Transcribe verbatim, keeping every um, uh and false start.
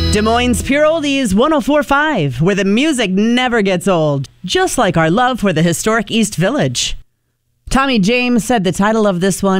Des Moines Pure Oldies one oh four point five, where the music never gets old, just like our love for the historic East Village. Tommy James said the title of this one